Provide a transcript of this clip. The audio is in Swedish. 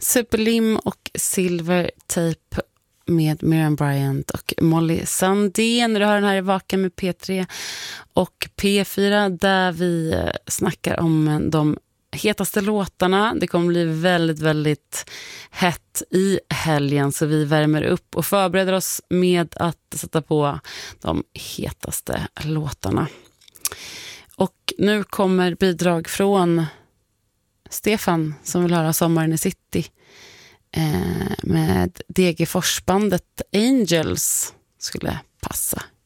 Superlim och Silvertape med Miriam Bryant och Molly Sandén. Du har den här i Vaka med P3 och P4 där vi snackar om de hetaste låtarna. Det kommer bli väldigt, väldigt hett i helgen, så vi värmer upp och förbereder oss med att sätta på de hetaste låtarna. Och nu kommer bidrag från Stefan som vill höra Sommaren i City med DG Forsbandet Angels skulle passa